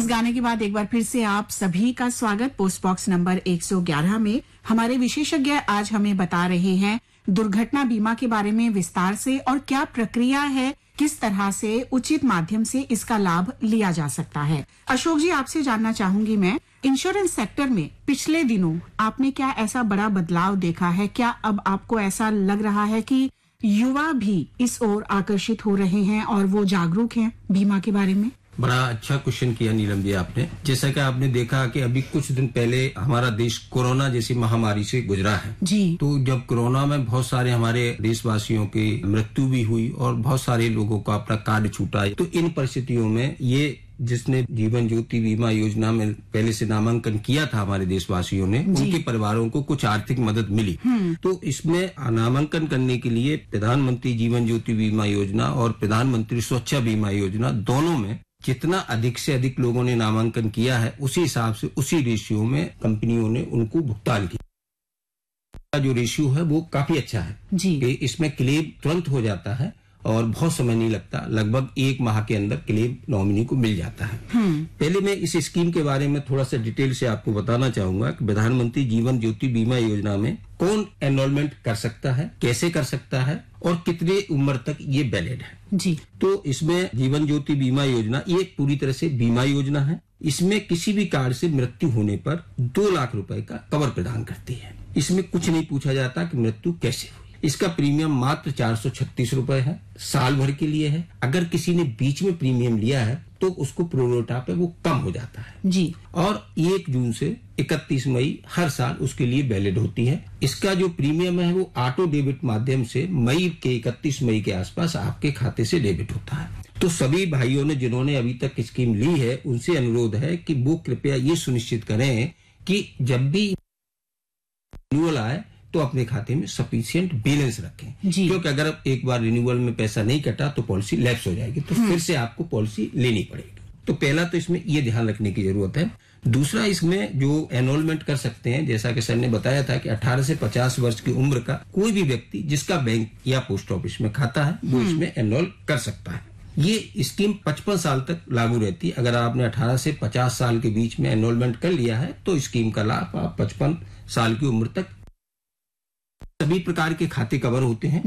गाने के बाद एक बार फिर से आप सभी का स्वागत पोस्ट बॉक्स नंबर 111 में। हमारे विशेषज्ञ आज हमें बता रहे हैं दुर्घटना बीमा के बारे में विस्तार से और क्या प्रक्रिया है, किस तरह से उचित माध्यम से इसका लाभ लिया जा सकता है। अशोक जी, आपसे जानना चाहूंगी मैं, इंश्योरेंस सेक्टर में पिछले दिनों आपने क्या ऐसा बड़ा बदलाव देखा है? क्या अब आपको ऐसा लग रहा है कि युवा भी इस ओर आकर्षित हो रहे हैं और वो जागरूक हैं बीमा के बारे में? बड़ा अच्छा क्वेश्चन किया नीलम जी आपने। जैसा कि आपने देखा कि अभी कुछ दिन पहले हमारा देश कोरोना जैसी महामारी से गुजरा है जी। तो जब कोरोना में बहुत सारे हमारे देशवासियों की मृत्यु भी हुई और बहुत सारे लोगों का अपना कार्ड छूटा, तो इन परिस्थितियों में ये जिसने जीवन ज्योति बीमा योजना में पहले से नामांकन किया था हमारे देशवासियों ने, उनके परिवारों को कुछ आर्थिक मदद मिली। तो इसमें नामांकन करने के लिए प्रधानमंत्री जीवन ज्योति बीमा योजना और प्रधानमंत्री सुरक्षा बीमा योजना दोनों में जितना अधिक से अधिक लोगों ने नामांकन किया है उसी हिसाब से उसी रेशियो में कंपनियों ने उनको भुगतान किया। जो रेशियो है वो काफी अच्छा है कि इसमें क्लेम तुरंत हो जाता है और बहुत समय नहीं लगता, लगभग 1 माह के अंदर क्लेम नॉमिनी को मिल जाता है। पहले मैं इस स्कीम के बारे में थोड़ा सा डिटेल से आपको बताना चाहूंगा कि प्रधानमंत्री जीवन ज्योति बीमा योजना में कौन एनरोलमेंट कर सकता है, कैसे कर सकता है और कितने उम्र तक ये वैलिड है जी। तो इसमें जीवन ज्योति बीमा योजना ये पूरी तरह से बीमा योजना है। इसमें किसी भी कारण से मृत्यु होने पर 2 लाख रुपए का कवर प्रदान करती है। इसमें कुछ नहीं पूछा जाता कि मृत्यु कैसे हुई। इसका प्रीमियम मात्र 436 रुपए है, साल भर के लिए है। अगर किसी ने बीच में प्रीमियम लिया है तो उसको प्रोरोटा पे वो कम हो जाता है जी। और 1 जून से 31 मई हर साल उसके लिए वैलिड होती है। इसका जो प्रीमियम है वो ऑटो डेबिट माध्यम से मई के 31 मई के आसपास आपके खाते से डेबिट होता है। तो सभी भाइयों ने जिन्होंने अभी तक स्कीम ली है उनसे अनुरोध है कि वो कृपया ये सुनिश्चित करें कि जब भी रिन्यूअल आए तो अपने खाते में सफिशिएंट बैलेंस रखें, क्योंकि अगर एक बार रिन्यूअल में पैसा नहीं कटा तो पॉलिसी लैप्स हो जाएगी, तो फिर से आपको पॉलिसी लेनी पड़ेगी। तो पहला तो इसमें ये ध्यान रखने की जरूरत है। दूसरा, इसमें जो एनरोलमेंट कर सकते हैं, जैसा कि सर ने बताया था कि 18 से 50 वर्ष की उम्र का कोई भी व्यक्ति जिसका बैंक या पोस्ट ऑफिस में खाता है वो इसमें एनरोल कर सकता है। ये स्कीम 55 साल तक लागू रहती है। अगर आपने 18 से 50 साल के बीच में एनरोलमेंट कर लिया है तो स्कीम का लाभ आप 55 साल की उम्र तक सभी प्रकार के खाते कवर होते हैं।